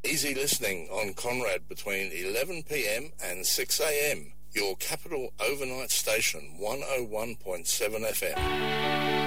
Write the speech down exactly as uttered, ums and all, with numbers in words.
Easy listening on Conrad between eleven p m and six a m. Your Capital Overnight Station, one oh one point seven F M.